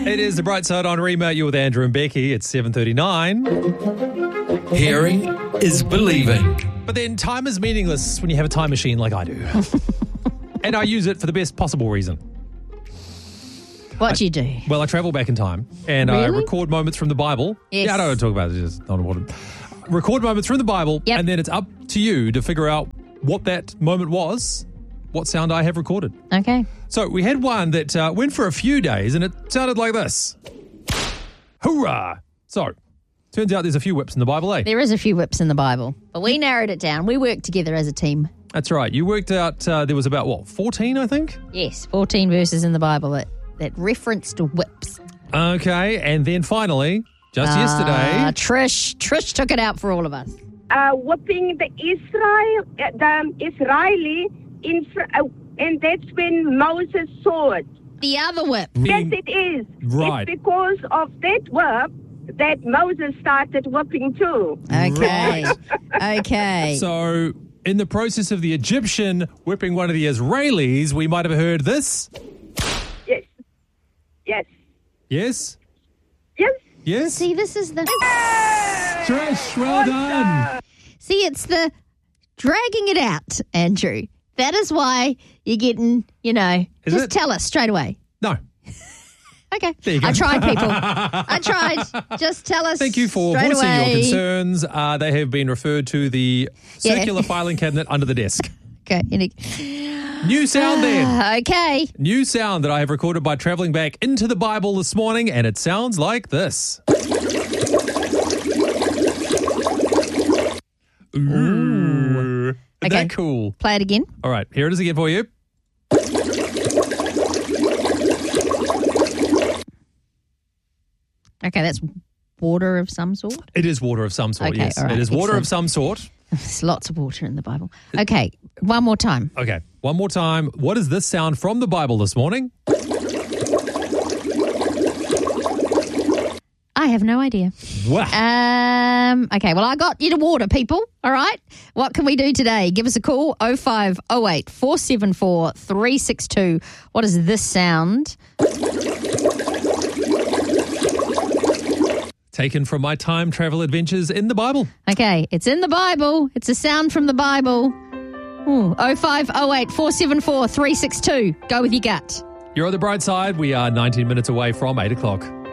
It is The Bright Side on Rema. You're with Andrew and Becky. It's 7:39. Hearing is believing. But then time is meaningless when you have a time machine like I do. And I use it for the best possible reason. What do you do? Well, I travel back in time and I Really? record moments from the Bible. Yes. Yeah, I don't want to talk about it. It's just not important. Record moments from the Bible, Yep. and then it's up to you to figure out what that moment was, what sound I have recorded. Okay. So we had one that went for a few days, and it sounded like this. Hoorah! So, turns out there's a few whips in the Bible, eh? There is a few whips in the Bible, but we narrowed it down. We worked together as a team. That's right. You worked out there was about, 14, I think? Yes, 14 verses in the Bible that referenced whips. Okay, and then finally, just yesterday... Trish took it out for all of us. Whipping the Israeli, and that's when Moses saw it. The other whip. Yes, it is. Right. It's because of that whip that Moses started whipping too. Okay. Okay. So, in the process of the Egyptian whipping one of the Israelis, we might have heard this. Yes. Yes. Yes? Yes. Yes? See, this is the... Trish, well done. See, it's the dragging it out, Andrew. That is why you're getting, Is just it? tell us straight away. No. Okay. There you go. I tried, people. I tried. Just tell us. Thank you for straight voicing away. your concerns. They have been referred to the circular filing cabinet under the desk. Okay. New sound then. Okay. New sound that I have recorded by traveling back into the Bible this morning, and it sounds like this. Ooh. Isn't Okay. that cool? Play it again. All right, here it is again for you. Okay, that's water of some sort. It is water of some sort, Okay, yes. all right, It is water excellent. of some sort. There's lots of water in the Bible. Okay, one more time. Okay, one more time. What is this sound from the Bible this morning? I have no idea. Wow. Okay, well, I got you to water, people. All right. What can we do today? Give us a call, 0508 474 362. What is this sound? Taken from my time travel adventures in the Bible. Okay, it's in the Bible. It's a sound from the Bible. Ooh, 0508 474 362. Go with your gut. You're on the bright side. We are 19 minutes away from 8 o'clock.